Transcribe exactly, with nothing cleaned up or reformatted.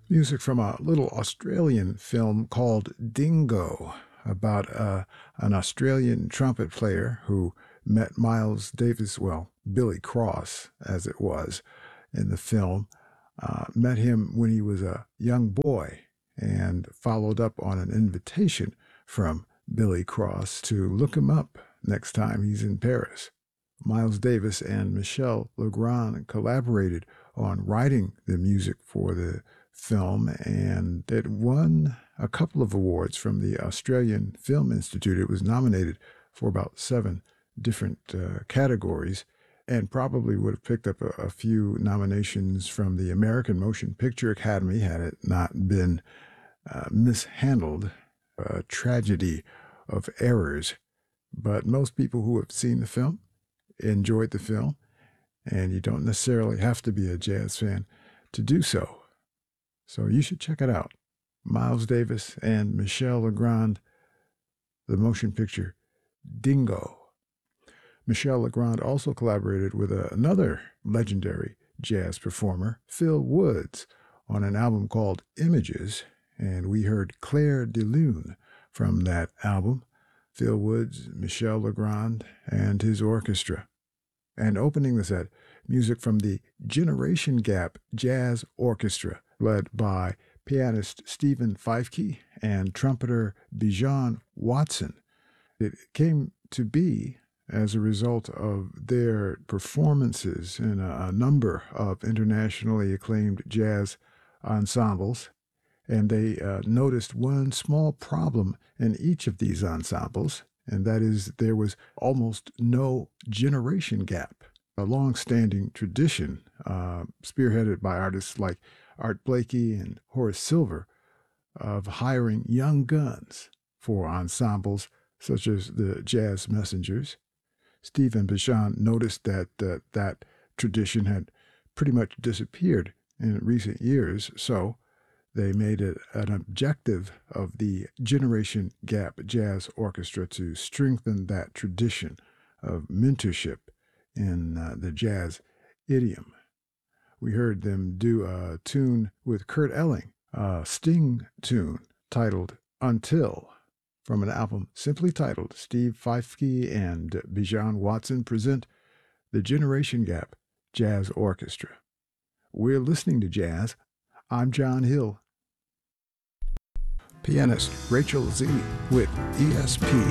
Music from a little Australian film called Dingo, about uh, an Australian trumpet player who met Miles Davis, well, Billy Cross, as it was in the film, uh, met him when he was a young boy and followed up on an invitation from Billy Cross to look him up next time he's in Paris. Miles Davis and Michel Legrand collaborated on writing the music for the film, and it won a couple of awards from the Australian Film Institute. It was nominated for about seven different uh, categories, and probably would have picked up a, a few nominations from the American Motion Picture Academy had it not been uh, mishandled, a tragedy of errors. But most people who have seen the film enjoyed the film, and you don't necessarily have to be a jazz fan to do so. So you should check it out. Miles Davis and Michel Legrand, the motion picture Dingo. Michel Legrand also collaborated with a, another legendary jazz performer, Phil Woods, on an album called Images, and we heard Clair de Lune from that album. Phil Woods, Michel Legrand, and his orchestra. And opening the set, music from the Generation Gap Jazz Orchestra, led by pianist Stephen Feifke and trumpeter Bijan Watson. It came to be as a result of their performances in a, a number of internationally acclaimed jazz ensembles, and they uh, noticed one small problem in each of these ensembles, and that is there was almost no generation gap, a long-standing tradition uh, spearheaded by artists like Art Blakey and Horace Silver of hiring young guns for ensembles such as the Jazz Messengers. Steve and Bijan noticed that uh, that tradition had pretty much disappeared in recent years, so they made it an objective of the Generation Gap Jazz Orchestra to strengthen that tradition of mentorship in uh, the jazz idiom. We heard them do a tune with Kurt Elling, a Sting tune titled Until, from an album simply titled Steve Feifke and Bijan Watson Present the Generation Gap Jazz Orchestra. We're listening to jazz. I'm John Hill. Pianist Rachel Z with E S P.